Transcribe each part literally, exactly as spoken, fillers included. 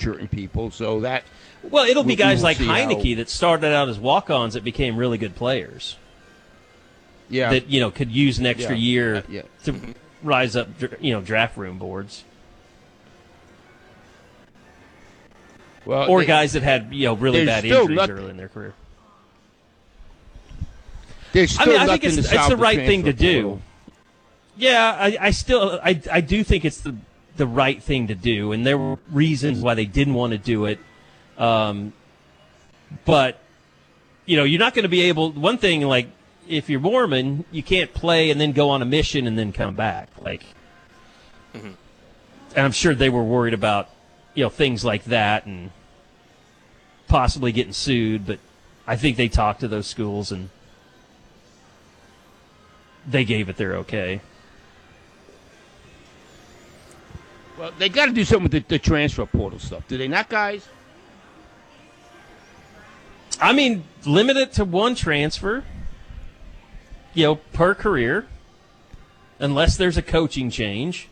redshirting people. So that well, it'll be we- we guys will like see Heineke how- that started out as walk-ons that became really good players. yeah, That you know could use an extra Yeah. year Uh, yeah. to rise up, dr- you know, draft room boards, well, or they- guys that had you know really there's bad still injuries nothing- early in their career. There's still I mean, I nothing think it's, to it's solve the right thing to transfer do. portal. Yeah, I, I still I, I do think it's the the right thing to do, and there were reasons why they didn't want to do it. Um, but you know, you're not going to be able. One thing, like if you're Mormon, you can't play and then go on a mission and then come back. Like, Mm-hmm. and I'm sure they were worried about you know things like that and possibly getting sued. But I think they talked to those schools and they gave it their okay. Well, they got to do something with the, the transfer portal stuff. Do they not, guys? I mean, limit it to one transfer, you know, per career, unless there's a coaching change,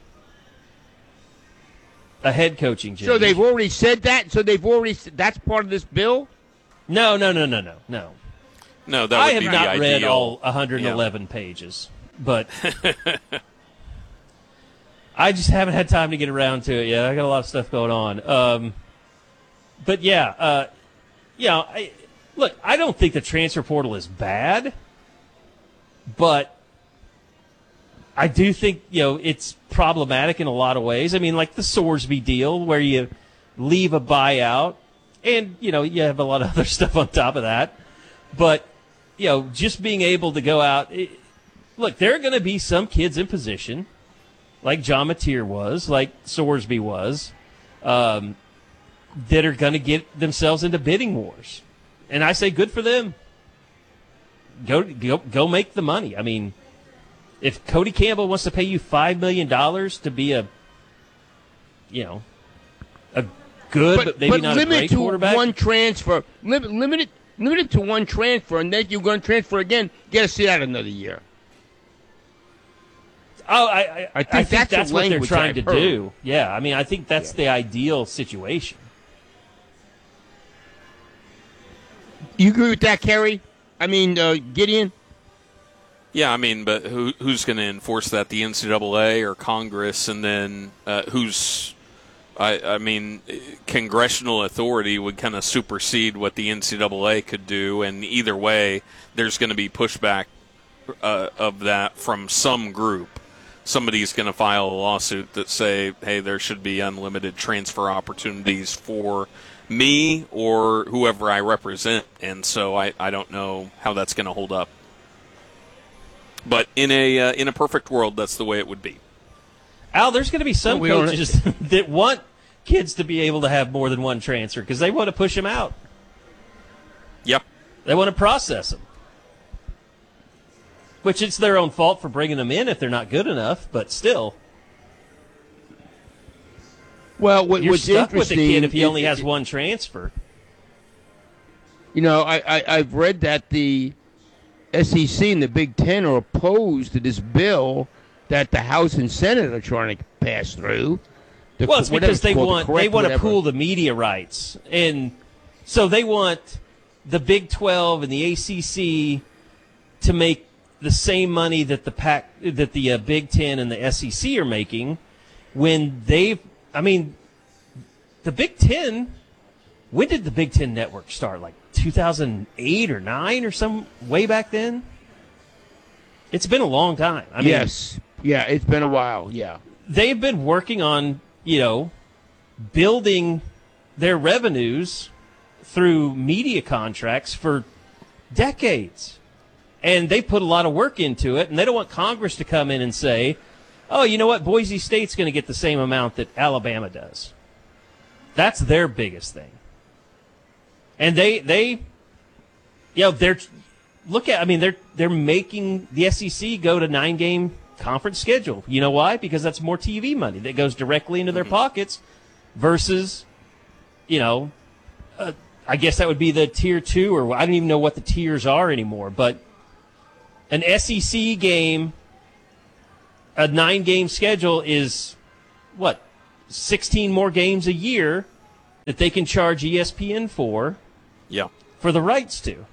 a head coaching change. So they've already said that. So they've already. s- That's part of this bill. No, no, no, no, no, no. No, that would I have be not the read ideal. all one hundred eleven pages, but I just haven't had time to get around to it yet. I got a lot of stuff going on. Um, but yeah, uh, you know, I, look, I don't think the transfer portal is bad, but I do think you know it's problematic in a lot of ways. I mean, like the Sorsby deal, where you leave a buyout, and you know you have a lot of other stuff on top of that. But you know, just being able to go out. It, look, there are going to be some kids in position, like John Mateer was, like Sorsby was, um, that are going to get themselves into bidding wars, and I say good for them. Go go go make the money. I mean, if Cody Campbell wants to pay you five million dollars to be a, you know, a good but, maybe but not a limit great to quarterback. one transfer. Limit, limit it. Limit it to one transfer, and then you're going to transfer again. Get to sit out another year. Oh, I, I, I think I think that's that's, the what they're language trying I've to heard. do. Yeah, I mean, I think that's Yeah. the ideal situation. You agree with that, Kerry? I mean, uh, Gideon? Yeah, I mean, but who who's going to enforce that? The N C double A or Congress? And then uh, who's? I, I mean, congressional authority would kind of supersede what the N C double A could do, and either way, there's going to be pushback uh, of that from some group. Somebody's going to file a lawsuit that say, hey, there should be unlimited transfer opportunities for me or whoever I represent, and so I, I don't know how that's going to hold up. But in a uh, in a perfect world, that's the way it would be. Al, there's going to be some Well, we don't- coaches that want kids to be able to have more than one transfer because they want to push them out. Yep. They want to process them. Which it's their own fault for bringing them in if they're not good enough, but still. Well, what, You're what's stuck with the interesting kid if he is- only has one transfer. You know, I, I, I've read that the S E C and the Big Ten are opposed to this bill that the House and Senate are trying to pass through. The- Well, it's whatever because they called, the want they correct want to whatever. pool the media rights, and so they want the Big twelve and the A C C to make the same money that the Pac that the uh, Big Ten and the S E C are making. When they've, I mean, the Big Ten. When did the Big Ten Network start? Like two thousand eight or nine or some way back then. It's been a long time. I mean, Yes. Yeah, it's been a while. Yeah. they've been working on, you know, building their revenues through media contracts for decades. And they put a lot of work into it, and they don't want Congress to come in and say, oh, you know what, Boise State's going to get the same amount that Alabama does. That's their biggest thing. And they, they you know, they're, look at, I mean, they're, they're making the S E C go to nine-game conference schedule. You know why? Because that's more T V money that goes directly into their Mhm. pockets versus, you know, uh, I guess that would be the tier two, or I don't even know what the tiers are anymore. But an S E C game, a nine-game schedule is, what, sixteen more games a year that they can charge E S P N for Yeah. for the rights to,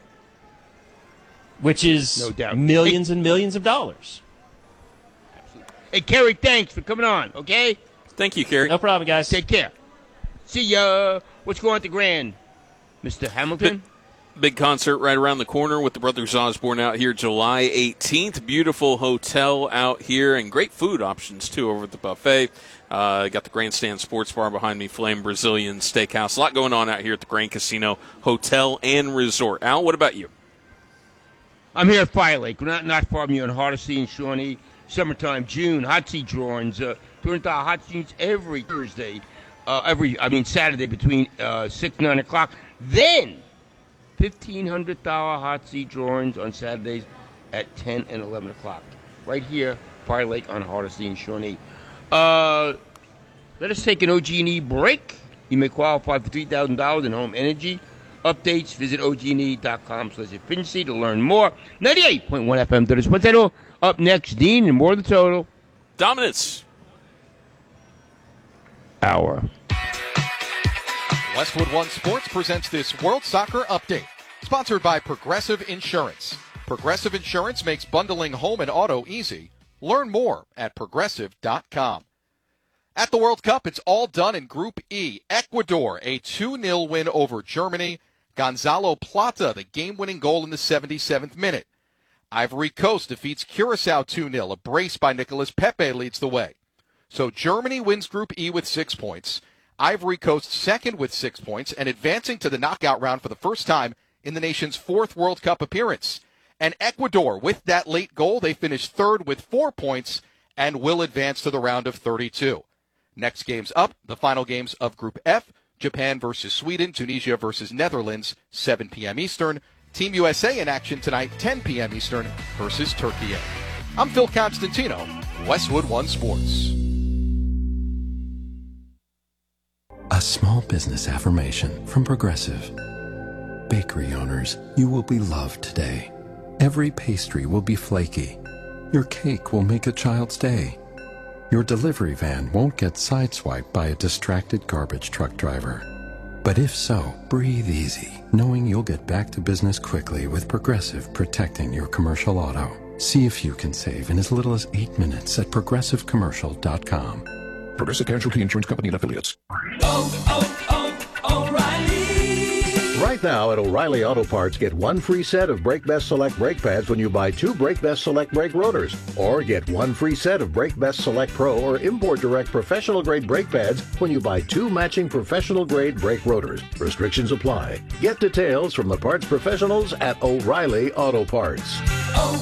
which is No doubt. millions and millions of dollars. Hey, Kerry, thanks for coming on, okay? Thank you, Kerry. No problem, guys. Take care. See ya. What's going on at the Grand, Mister Hamilton? Big concert right around the corner with the Brothers Osborne out here July eighteenth. Beautiful hotel out here and great food options, too, over at the buffet. Uh, got the Grandstand Sports Bar behind me, Flame Brazilian Steakhouse. A lot going on out here at the Grand Casino Hotel and Resort. Al, what about you? I'm here at Fire Lake. We're not, not far from you in Hardesty and Shawnee. Summertime, June, hot seat drawings. Uh, doing the hot seats every Thursday. Uh, every, I mean, Saturday between uh, six and nine o'clock. Then, fifteen hundred dollars hot seat drawings on Saturdays at ten and eleven o'clock. Right here, Fire Lake on Hardesty and Shawnee. Uh, let us take an O G and E break. You may qualify for three thousand dollars in home energy updates. Visit O G and E dot com slash efficiency to learn more. ninety-eight point one F M, thirty Potato. Up next, Dean, and more of the total. Dominance. Hour. Westwood One Sports presents this World Soccer Update, sponsored by Progressive Insurance. Progressive Insurance makes bundling home and auto easy. Learn more at progressive dot com. At the World Cup, it's all done in Group E. Ecuador, a two nil win over Germany. Gonzalo Plata, the game-winning goal in the seventy-seventh minute. Ivory Coast defeats Curacao two nil. A brace by Nicolas Pepe leads the way. So Germany wins Group E with six points. Ivory Coast second with six points and advancing to the knockout round for the first time in the nation's fourth World Cup appearance. And Ecuador, with that late goal, they finished third with four points and will advance to the round of thirty-two. Next games up, the final games of Group F, Japan versus Sweden, Tunisia versus Netherlands, seven p.m. Eastern. Team U S A in action tonight, ten p.m. Eastern versus Turkey. I'm Phil Constantino, Westwood One Sports. A small business affirmation from Progressive. Bakery owners, you will be loved today. Every pastry will be flaky. Your cake will make a child's day. Your delivery van won't get sideswiped by a distracted garbage truck driver. But if so, breathe easy, knowing you'll get back to business quickly with Progressive protecting your commercial auto. See if you can save in as little as eight minutes at progressive commercial dot com. Progressive Casualty Insurance Company and Affiliates. Oh, oh, oh, O'Reilly! Right now at O'Reilly Auto Parts, get one free set of Brake Best Select brake pads when you buy two Brake Best Select brake rotors. Or get one free set of Brake Best Select Pro or Import Direct professional grade brake pads when you buy two matching professional grade brake rotors. Restrictions apply. Get details from the parts professionals at O'Reilly Auto Parts. Oh,